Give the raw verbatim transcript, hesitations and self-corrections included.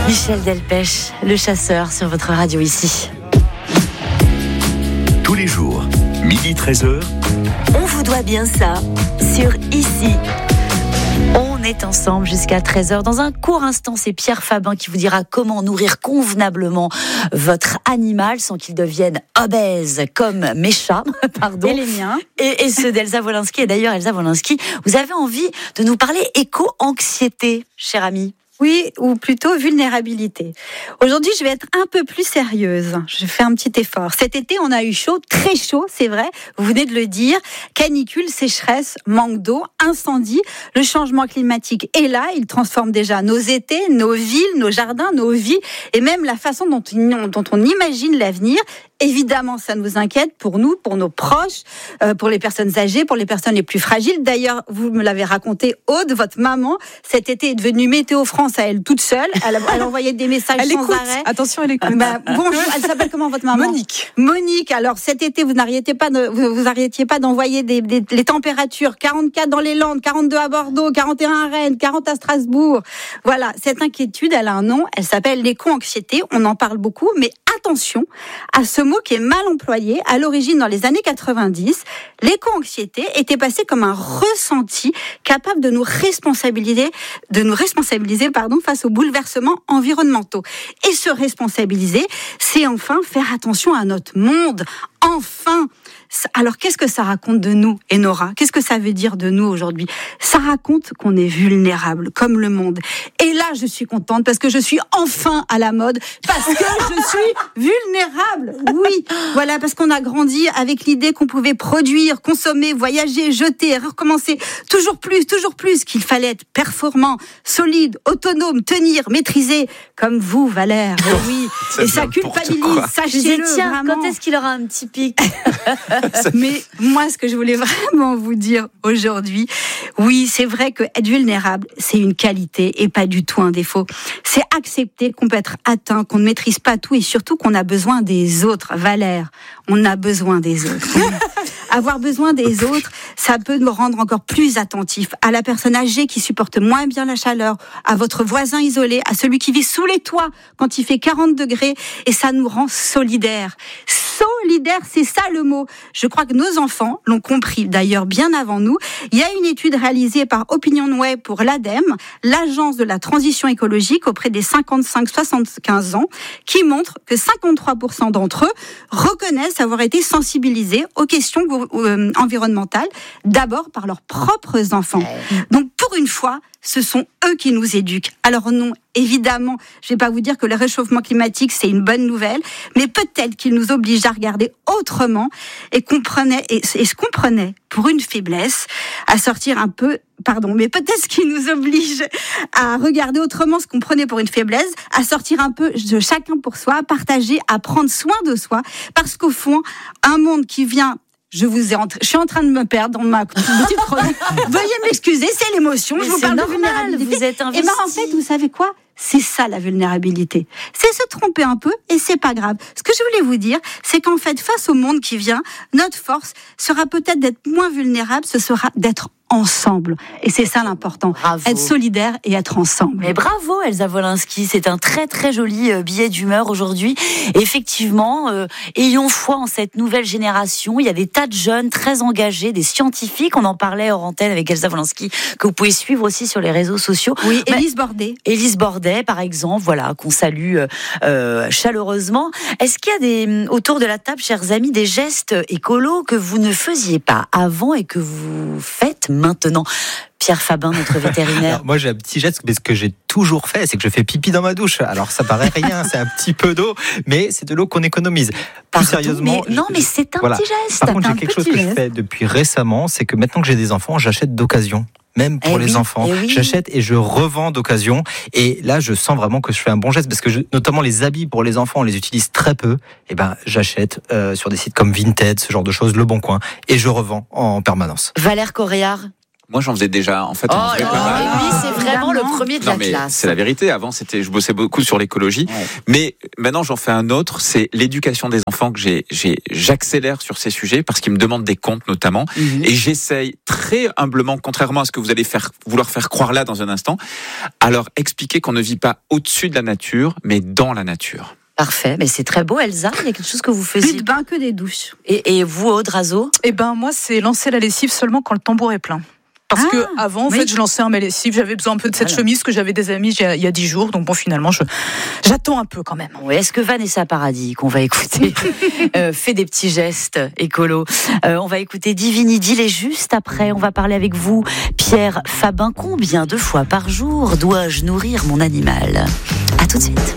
Michel Delpech, le chasseur sur votre radio ici. Tous les jours, midi treize heures. On vous doit bien ça sur ici. On est ensemble jusqu'à treize heures. Dans un court instant, c'est Pierre Fabin qui vous dira comment nourrir convenablement votre animal sans qu'il devienne obèse comme mes chats, pardon. Et les miens. Et, et ceux d'Elsa Wolinski. Et d'ailleurs, Elsa Wolinski, vous avez envie de nous parler éco-anxiété, cher ami. Oui, ou plutôt vulnérabilité. Aujourd'hui, je vais être un peu plus sérieuse. Je fais un petit effort. Cet été, on a eu chaud, très chaud, c'est vrai. Vous venez de le dire. Canicule, sécheresse, manque d'eau, incendie. Le changement climatique est là. Il transforme déjà nos étés, nos villes, nos jardins, nos vies et même la façon dont, dont on imagine l'avenir. Évidemment, ça nous inquiète pour nous, pour nos proches, euh, pour les personnes âgées, pour les personnes les plus fragiles. D'ailleurs, vous me l'avez raconté, Aude, votre maman, cet été est devenue Météo France à elle toute seule. Elle, elle envoyait des messages elle sans écoute. arrêt. Attention, elle écoute. Bah, bonjour, elle s'appelle comment votre maman ? Monique. Monique. Alors cet été, vous n'arrêtiez pas, de, vous, vous arrêtiez pas d'envoyer des, des, les températures. quarante-quatre dans les Landes, quarante-deux à Bordeaux, quarante et un à Rennes, quarante à Strasbourg. Voilà, cette inquiétude, elle a un nom. Elle s'appelle l'éco-anxiété. On en parle beaucoup, mais attention à ce mot qui est mal employé. À l'origine, dans les années quatre-vingt-dix, l'éco-anxiété était passée comme un ressenti capable de nous responsabiliser, de nous responsabiliser, pardon, face aux bouleversements environnementaux. Et se responsabiliser, c'est enfin faire attention à notre monde. Enfin! Alors, qu'est-ce que ça raconte de nous, Enora ? Qu'est-ce que ça veut dire de nous aujourd'hui ? Ça raconte qu'on est vulnérable, comme le monde. Et là, je suis contente parce que je suis enfin à la mode, parce que je suis vulnérable. Oui, voilà, parce qu'on a grandi avec l'idée qu'on pouvait produire, consommer, voyager, jeter, recommencer, toujours plus, toujours plus, qu'il fallait être performant, solide, autonome, tenir, maîtriser, comme vous, Valère. Oui, ça et ça culpabilise, sachez-le. Tiens, vraiment. Quand est-ce qu'il aura un petit pic ? Mais moi, ce que je voulais vraiment vous dire aujourd'hui, oui, c'est vrai que être vulnérable, c'est une qualité et pas du tout un défaut. C'est accepter qu'on peut être atteint, qu'on ne maîtrise pas tout et surtout qu'on a besoin des autres. Valère, on a besoin des autres. Avoir besoin des autres, ça peut nous rendre encore plus attentifs à la personne âgée qui supporte moins bien la chaleur, à votre voisin isolé, à celui qui vit sous les toits quand il fait quarante degrés, et ça nous rend solidaires. Solidaire, c'est ça le mot. Je crois que nos enfants l'ont compris d'ailleurs bien avant nous. Il y a une étude réalisée par Opinionway pour l'ADEME, l'agence de la transition écologique auprès des cinquante-cinq soixante-quinze ans, qui montre que cinquante-trois pour cent d'entre eux reconnaissent avoir été sensibilisés aux questions euh, environnementales, d'abord par leurs propres enfants. Donc pour une fois, ce sont eux qui nous éduquent. Alors non, évidemment, je ne vais pas vous dire que le réchauffement climatique, c'est une bonne nouvelle, mais peut-être qu'il nous oblige à regarder autrement et, comprenait, et, et se comprenait pour une faiblesse, à sortir un peu, pardon, mais peut-être qu'il nous oblige à regarder autrement ce qu'on prenait pour une faiblesse, à sortir un peu de chacun pour soi, à partager, à prendre soin de soi, parce qu'au fond, un monde qui vient... Je vous ai entre... je suis en train de me perdre dans ma petite chronique. Veuillez m'excuser, c'est l'émotion. Mais je vous c'est parle normal, de vulnérabilité. vous êtes investi. Et ben en fait, vous savez quoi ? C'est ça la vulnérabilité. C'est se tromper un peu et c'est pas grave. Ce que je voulais vous dire, c'est qu'en fait, face au monde qui vient, notre force sera peut-être d'être moins vulnérable, ce sera d'être ensemble. Et c'est ça l'important. Bravo. Être solidaire et être ensemble. Mais bravo Elsa Wolinski, c'est un très très joli euh, billet d'humeur aujourd'hui. Et effectivement, euh, ayons foi en cette nouvelle génération. Il y a des tas de jeunes très engagés, des scientifiques, on en parlait hors antenne avec Elsa Wolinski, que vous pouvez suivre aussi sur les réseaux sociaux. Oui, Mais, Élise Bordet. Élise Bordet, par exemple, voilà, qu'on salue euh, chaleureusement. Est-ce qu'il y a des, autour de la table, chers amis, des gestes écolos que vous ne faisiez pas avant et que vous faites maintenant ? Pierre Fabin, notre vétérinaire. Alors, moi, j'ai un petit geste, mais ce que j'ai toujours fait, c'est que je fais pipi dans ma douche. Alors, ça paraît rien, c'est un petit peu d'eau, mais c'est de l'eau qu'on économise. Plus Pardon, sérieusement. mais, non, je, mais c'est un voilà. petit geste. Par contre, un j'ai quelque chose petit que geste. je fais depuis récemment, c'est que maintenant que j'ai des enfants, j'achète d'occasion. Même pour eh les oui, enfants, eh oui. j'achète et je revends d'occasion. Et là, je sens vraiment que je fais un bon geste parce que je, notamment les habits pour les enfants, on les utilise très peu. Et ben, j'achète euh, sur des sites comme Vinted, ce genre de choses, Le Bon Coin, et je revends en permanence. Valère Coréard. Moi, j'en faisais déjà. En fait, Oh, on en faisait oh, pas mal. mais lui, c'est vraiment le premier de Non, la mais classe. c'est la vérité. Avant, c'était, je bossais beaucoup sur l'écologie. Ouais. Mais maintenant, j'en fais un autre. C'est l'éducation des enfants que j'ai, j'ai, j'accélère sur ces sujets parce qu'ils me demandent des comptes, notamment. Mhm. Et j'essaye très humblement, contrairement à ce que vous allez faire, vouloir faire croire là dans un instant, à leur expliquer qu'on ne vit pas au-dessus de la nature, mais dans la nature. Parfait, mais c'est très beau, Elsa. Il y a quelque chose que vous Plus faisiez. de bain que des douches. Et, et vous, Aude Razo? Eh ben moi, c'est lancer la lessive seulement quand le tambour est plein. Parce Ah, que avant, en oui. fait, je lançais un ma lessive, j'avais besoin un peu de cette Voilà. chemise que j'avais des amis il y a- il y a dix jours. Donc bon, finalement, je, j'attends un peu quand même. Oui, est-ce que Vanessa Paradis, qu'on va écouter, euh, fait des petits gestes écolos? Euh, On va écouter Divini Deal et juste après, on va parler avec vous, Pierre Fabin. Combien de fois par jour dois-je nourrir mon animal? À tout de suite.